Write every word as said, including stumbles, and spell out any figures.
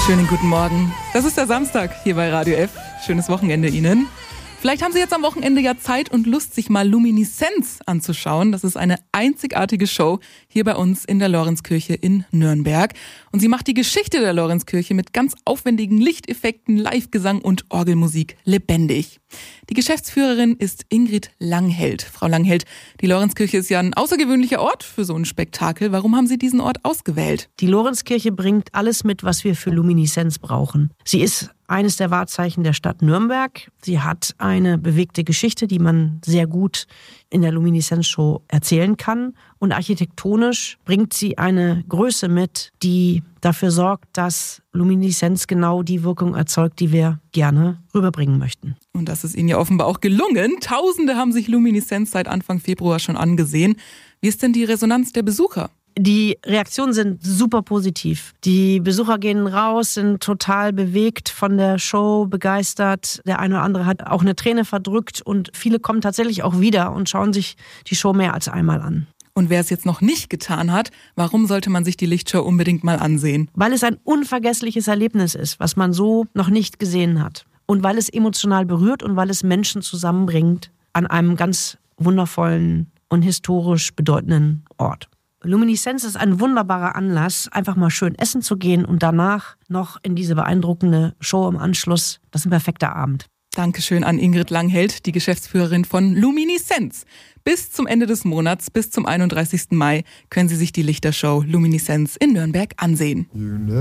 Schönen guten Morgen. Das ist der Samstag hier bei Radio F. Schönes Wochenende Ihnen. Vielleicht haben Sie jetzt am Wochenende ja Zeit und Lust, sich mal Lumineszenz anzuschauen. Das ist eine einzigartige Show hier bei uns in der Lorenzkirche in Nürnberg. Und sie macht die Geschichte der Lorenzkirche mit ganz aufwendigen Lichteffekten, Livegesang und Orgelmusik lebendig. Die Geschäftsführerin ist Ingrid Langheld. Frau Langheld, die Lorenzkirche ist ja ein außergewöhnlicher Ort für so ein Spektakel. Warum haben Sie diesen Ort ausgewählt? Die Lorenzkirche bringt alles mit, was wir für Lumineszenz brauchen. Sie ist eines der Wahrzeichen der Stadt Nürnberg. Sie hat eine bewegte Geschichte, die man sehr gut in der Lumineszenz-Show erzählen kann. Und architektonisch bringt sie eine Größe mit, die dafür sorgt, dass Lumineszenz genau die Wirkung erzeugt, die wir gerne rüberbringen möchten. Und das ist Ihnen ja offenbar auch gelungen. Tausende haben sich Lumineszenz seit Anfang Februar schon angesehen. Wie ist denn die Resonanz der Besucher? Die Reaktionen sind super positiv. Die Besucher gehen raus, sind total bewegt von der Show, begeistert. Der eine oder andere hat auch eine Träne verdrückt und viele kommen tatsächlich auch wieder und schauen sich die Show mehr als einmal an. Und wer es jetzt noch nicht getan hat, warum sollte man sich die Lichtshow unbedingt mal ansehen? Weil es ein unvergessliches Erlebnis ist, was man so noch nicht gesehen hat. Und weil es emotional berührt und weil es Menschen zusammenbringt an einem ganz wundervollen und historisch bedeutenden Ort. Lumineszenz ist ein wunderbarer Anlass, einfach mal schön essen zu gehen und danach noch in diese beeindruckende Show im Anschluss. Das ist ein perfekter Abend. Dankeschön an Ingrid Langheld, die Geschäftsführerin von Lumineszenz. Bis zum Ende des Monats, bis zum einunddreißigsten Mai, können Sie sich die Lichtershow Lumineszenz in Nürnberg ansehen.